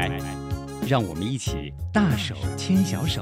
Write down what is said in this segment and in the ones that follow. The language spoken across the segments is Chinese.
爱，让我们一起大手牵小手。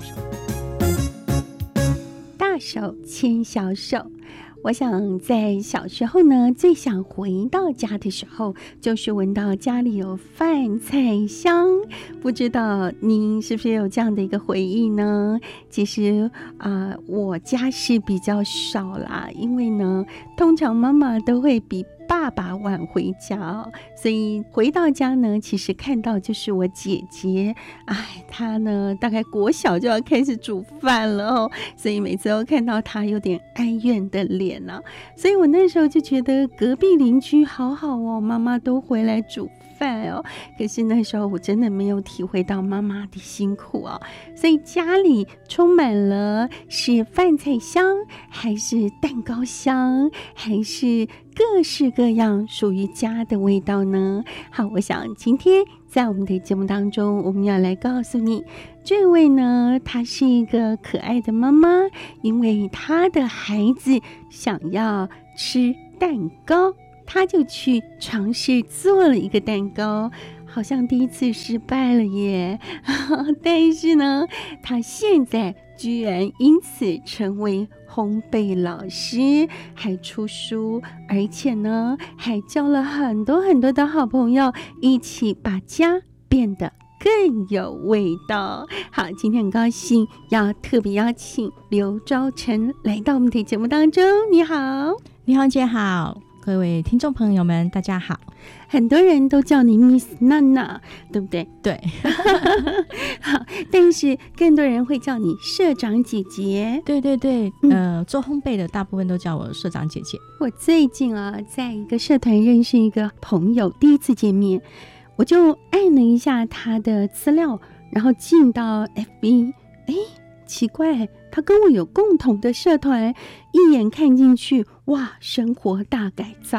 大手牵小手。我想在小时候呢，最想回到家的时候，就是闻到家里有饭菜香。不知道您是不是有这样的一个回忆呢？其实我家是比较少啦，因为呢，通常妈妈都会比爸爸晚回家，所以回到家呢，其实看到就是我姐姐，她呢大概国小就要开始煮饭了哦，所以每次都看到她有点哀怨的脸啊，所以我那时候就觉得隔壁邻居好好哦，妈妈都回来煮饭哦。可是那时候我真的没有体会到妈妈的辛苦哦，所以家里充满了是饭菜香，还是蛋糕香，还是各式各样属于家的味道呢？好，我想今天在我们的节目当中，我们要来告诉你，这位呢，她是一个可爱的妈妈，因为她的孩子想要吃蛋糕，她就去尝试做了一个蛋糕，好像第一次失败了耶但是呢，她现在居然因此成为烘焙老师，还出书，而且呢，还交了很多很多的好朋友，一起把家变得更有味道。好，今天很高兴要特别邀请刘昭成来到我们的节目当中。你好。 你好，姐好，各位听众朋友们大家好。 很多人都叫你 Miss 娜娜，对不对？ 对好，但是更多人会叫你社长姐姐。 对对对，做烘焙的大部分都叫我社长姐姐。 我最近在一个社团认识一个朋友，第一次见面，我就按了一下他的资料，然后进到 FB， 奇怪，他跟我有共同的社团，一眼看进去，哇，生活大改造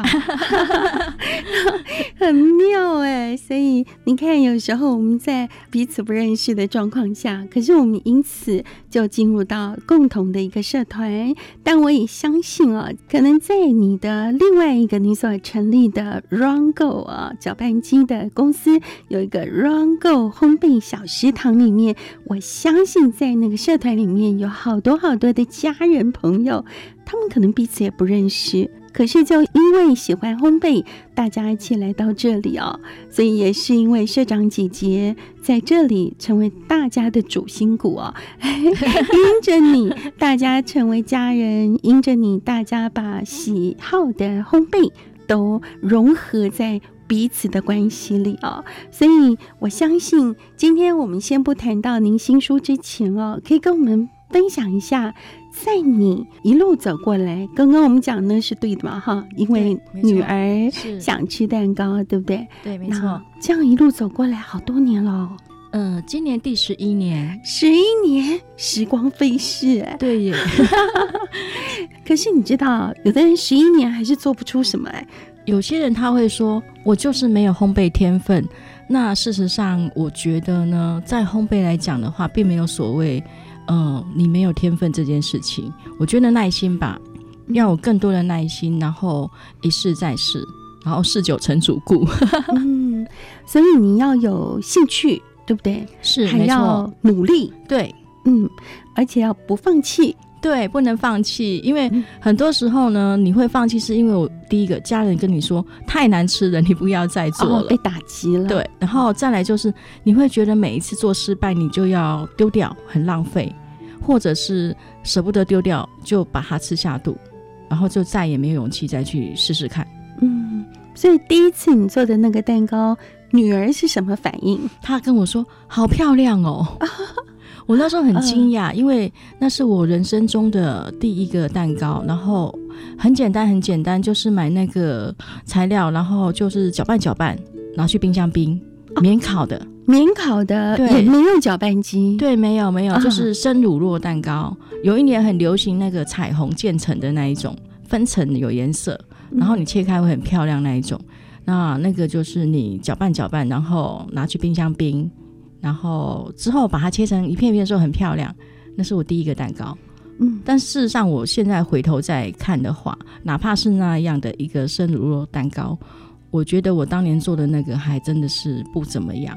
很妙所以你看，有时候我们在彼此不认识的状况下，可是我们因此就进入到共同的一个社团。但我也相信可能在你的另外一个你所成立的 Rungo 搅拌机的公司，有一个 Rungo 烘焙小食堂里面，我相信在那个社团里面有好多好多的家人朋友，他们可能彼此也不认识，可是就因为喜欢烘焙，大家一起来到这里所以也是因为社长姐姐在这里成为大家的主心骨因着你，大家成为家人，因着你，大家把喜好的烘焙都融合在彼此的关系里所以我相信今天我们先不谈到您新书之前可以跟我们分享一下，在你一路走过来，刚刚我们讲呢是对的嘛因为女儿想吃蛋糕，对不对？ 对，没错。 这样一路走过来好多年了今年第11年。 11年，时光飞逝对耶可是你知道，有的人11年还是做不出什么有些人他会说我就是没有烘焙天分，那事实上我觉得呢，在烘焙来讲的话，并没有所谓你没有天分这件事情。我觉得耐心吧，要有更多的耐心，然后一试再试，然后事久成主顾所以你要有兴趣，对不对？ 是， 还要努力。 对， 而且要不放弃。 对，不能放弃，因为很多时候呢，你会放弃是因为我第一个家人跟你说太难吃了，你不要再做了， 被打击了。 对，然后再来就是你会觉得每一次做失败你就要丢掉，很浪费，或者是舍不得丢掉就把它吃下肚，然后就再也没有勇气再去试试看。 所以第一次你做的那个蛋糕，女儿是什么反应？ 她跟我说好漂亮我那时候很惊讶因为那是我人生中的第一个蛋糕，然后很简单很简单，就是买那个材料，然后就是搅拌拿去冰箱冰，免烤的， 也没有搅拌机。 对，没有就是生乳酪蛋糕。有一年很流行那个彩虹渐层的那一种，分层有颜色，然后你切开会很漂亮那一种。那个就是你搅拌，然后拿去冰箱冰，然后之后把它切成一片一片的时候很漂亮，那是我第一个蛋糕。但事实上我现在回头再看的话，哪怕是那样的一个生乳酪蛋糕，我觉得我当年做的那个还真的是不怎么样。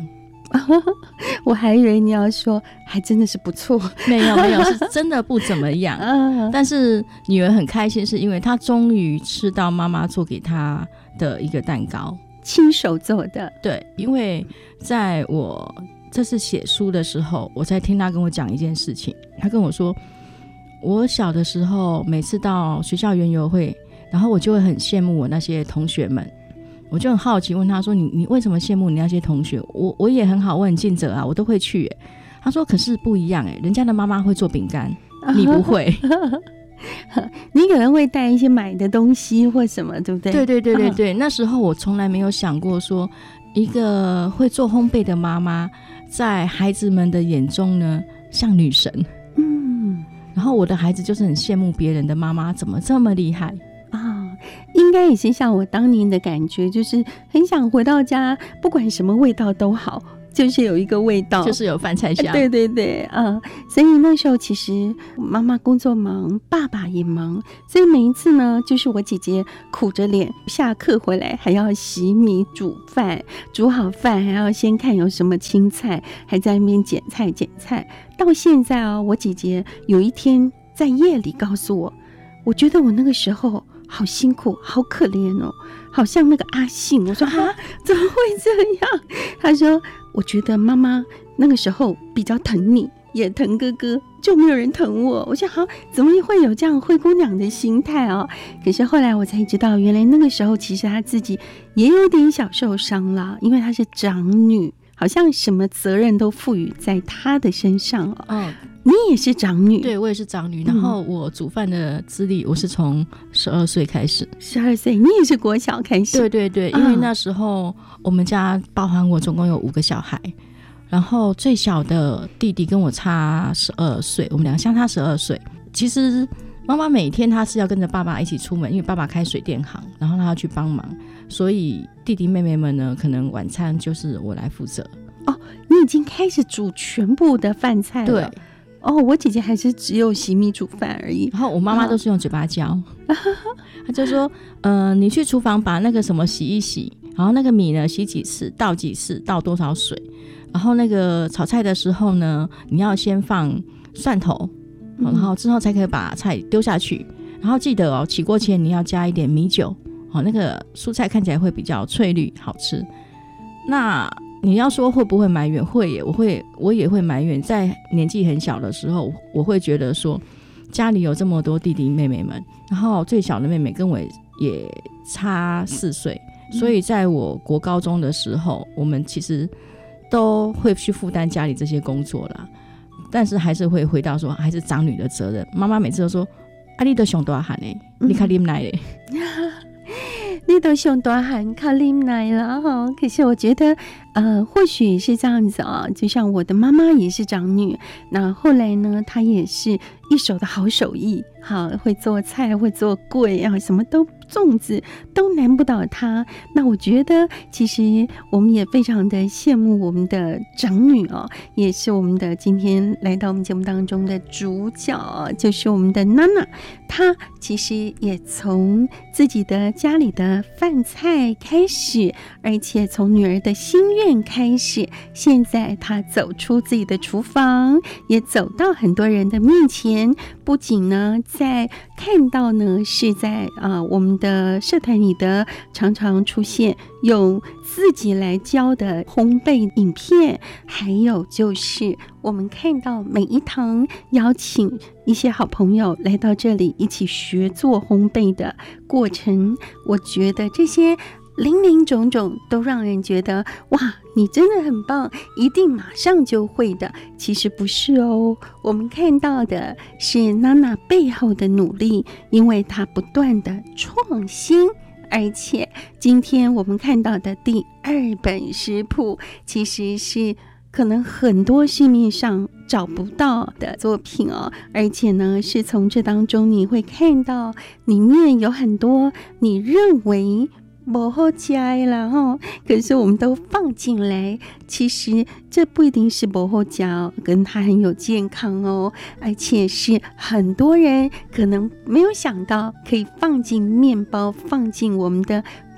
我还以为你要说还真的是不错。 没有，是真的不怎么样。但是女儿很开心，是因为她终于吃到妈妈做给她的一个蛋糕， 亲手做的。 对，因为在我这次写书的时候，我才听她跟我讲一件事情。她跟我说，我小的时候每次到学校园游会，然后我就会很羡慕我那些同学们，我就很好奇问他说，你为什么羡慕你那些同学？我也很好，我很尽责啊，我都会去。他说可是不一样，人家的妈妈会做饼干，你不会。 你可能会带一些买的东西或什么，对不对？ 对，那时候我从来没有想过说，一个会做烘焙的妈妈在孩子们的眼中呢像女神。然后我的孩子就是很羡慕别人的妈妈怎么这么厉害啊，应该也是像我当年的感觉，就是很想回到家，不管什么味道都好，就是有一个味道， 就是有饭菜香。 对啊，所以那时候其实妈妈工作忙，爸爸也忙，所以每一次呢，就是我姐姐苦着脸下课回来，还要洗米煮饭，煮好饭还要先看有什么青菜，还在那边剪菜。到现在啊，我姐姐有一天在夜里告诉我，我觉得我那个时候好辛苦，好可怜哦，好像那个阿信。我说啊，怎么会这样？她说，我觉得妈妈那个时候比较疼你，也疼哥哥，就没有人疼我。我想好，怎么会有这样灰姑娘的心态啊？可是后来我才知道，原来那个时候其实她自己也有点小受伤了，因为她是长女，好像什么责任都赋予在她的身上哦。你也是长女？ 对，我也是长女。然后我煮饭的资历，我是从12岁开始。 12岁，你也是国小开始？ 对，因为那时候我们家包含我总共有5个小孩，然后最小的弟弟跟我差12岁，我们俩相差12岁。其实妈妈每天她是要跟着爸爸一起出门，因为爸爸开水电行，然后她要去帮忙，所以弟弟妹妹们呢，可能晚餐就是我来负责。 哦，你已经开始煮全部的饭菜了。 对。 我姐姐还是只有洗米煮饭而已， 然后我妈妈都是用嘴巴教。她就说你去厨房把那个什么洗一洗，然后那个米呢洗几次，倒几次，倒多少水，然后那个炒菜的时候呢，你要先放蒜头，然后之后才可以把菜丢下去，然后记得起锅前你要加一点米酒，那个蔬菜看起来会比较翠绿好吃。那你要说会不会埋怨？会耶，我也会埋怨。在年纪很小的时候，我会觉得说家里有这么多弟弟妹妹们，然后最小的妹妹跟我也差4岁，所以在我国高中的时候，我们其实都会去负担家里这些工作啦，但是还是会回到说还是长女的责任。妈妈每次都说你都上大汉你看你们来嘞。 你都上大汉靠你奶了哈，可是我觉得，或许是这样子啊，就像我的妈妈也是长女，那后来呢，她也是一手的好手艺，好会做菜，会做粿啊，什么都粽子都难不倒她。那我觉得，其实我们也非常的羡慕我们的长女哦，也是我们的今天来到我们节目当中的主角，就是我们的娜娜。她其实也从自己的家里的饭菜开始，而且从女儿的心愿开始，现在她走出自己的厨房，也走到很多人的面前。不仅呢，在看到呢，是在我们的社团里的常常出现用自己来教的烘焙影片，还有就是我们看到每一堂邀请一些好朋友来到这里一起学做烘焙的过程，我觉得这些林林总总都让人觉得哇，你真的很棒，一定马上就会的。其实不是哦，我们看到的是娜娜背后的努力，因为她不断的创新。而且今天我们看到的第2本食谱，其实是可能很多市面上找不到的作品哦，而且呢，是从这当中你会看到里面有很多你认为不好吃的啦吼，可是我们都放进来，其实这不一定是不好吃哦，跟它很有健康哦，而且是很多人可能没有想到可以放进面包，放进我们的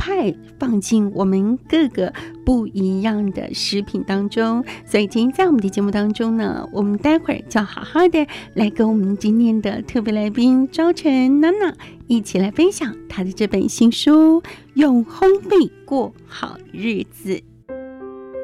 派放进我们各个不一样的食品当中。所以今天在我们的节目当中呢，我们待会儿就好好的来跟我们今天的特别来宾昭晨娜娜一起来分享她的这本新书《用烘焙过好日子》。